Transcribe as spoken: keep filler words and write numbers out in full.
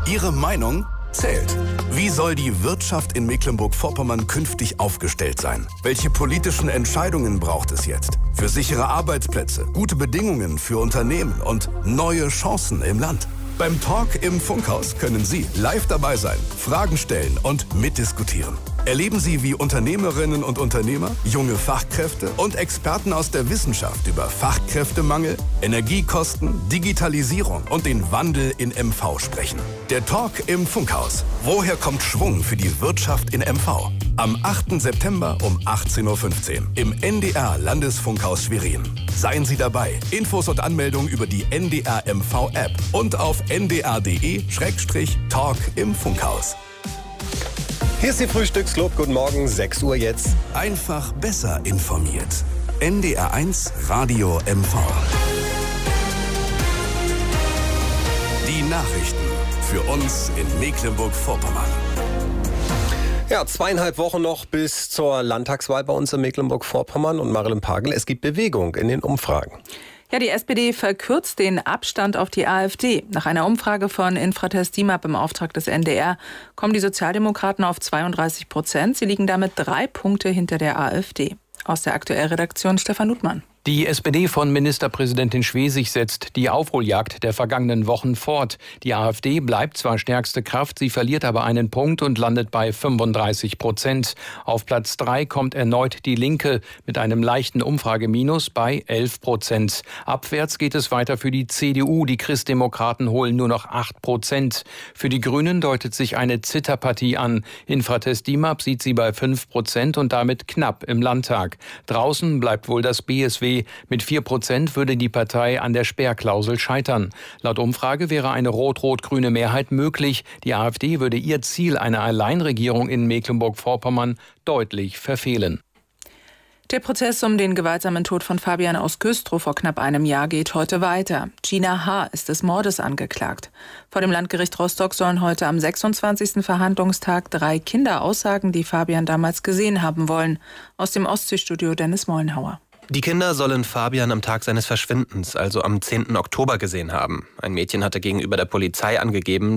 Ihre Meinung zählt. Wie soll die Wirtschaft in Mecklenburg-Vorpommern künftig aufgestellt sein? Welche politischen Entscheidungen braucht es jetzt? Für sichere Arbeitsplätze, gute Bedingungen für Unternehmen und neue Chancen im Land. Beim Talk im Funkhaus können Sie live dabei sein, Fragen stellen und mitdiskutieren. Erleben Sie, wie Unternehmerinnen und Unternehmer, junge Fachkräfte und Experten aus der Wissenschaft über Fachkräftemangel, Energiekosten, Digitalisierung und den Wandel in M V sprechen. Der Talk im Funkhaus. Woher kommt Schwung für die Wirtschaft in M V? Am achten September um achtzehn Uhr fünfzehn im N D R Landesfunkhaus Schwerin. Seien Sie dabei. Infos und Anmeldung über die N D R M V App und auf n d r punkt d e Schrägstrich Talk im Funkhaus. Hier ist die Frühstücksclub. Guten Morgen, sechs Uhr jetzt. Einfach besser informiert. N D R eins Radio M V. Die Nachrichten für uns in Mecklenburg-Vorpommern. Ja, zweieinhalb Wochen noch bis zur Landtagswahl bei uns in Mecklenburg-Vorpommern. Und Marilyn Pagel, es gibt Bewegung in den Umfragen. Ja, die S P D verkürzt den Abstand auf die AfD. Nach einer Umfrage von Infratest D I M A P im Auftrag des N D R kommen die Sozialdemokraten auf zweiunddreißig Prozent. Sie liegen damit drei Punkte hinter der AfD. Aus der Aktuellredaktion Stefan Luthmann. Die S P D von Ministerpräsidentin Schwesig setzt die Aufholjagd der vergangenen Wochen fort. Die AfD bleibt zwar stärkste Kraft, sie verliert aber einen Punkt und landet bei fünfunddreißig Prozent. Auf Platz drei kommt erneut die Linke mit einem leichten Umfrageminus bei elf Prozent. Abwärts geht es weiter für die C D U. Die Christdemokraten holen nur noch acht Prozent. Für die Grünen deutet sich eine Zitterpartie an. Infratest D I M A P sieht sie bei fünf Prozent und damit knapp im Landtag. Draußen bleibt wohl das B S W. Mit vier Prozent würde die Partei an der Sperrklausel scheitern. Laut Umfrage wäre eine rot-rot-grüne Mehrheit möglich. Die AfD würde ihr Ziel einer Alleinregierung in Mecklenburg-Vorpommern deutlich verfehlen. Der Prozess um den gewaltsamen Tod von Fabian aus Güstrow vor knapp einem Jahr geht heute weiter. Gina H. ist des Mordes angeklagt. Vor dem Landgericht Rostock sollen heute am sechsundzwanzigsten Verhandlungstag drei Kinder aussagen, die Fabian damals gesehen haben wollen. Aus dem Ostseestudio Dennis Mollenhauer. Die Kinder sollen Fabian am Tag seines Verschwindens, also am zehnten Oktober, gesehen haben. Ein Mädchen hatte gegenüber der Polizei angegeben,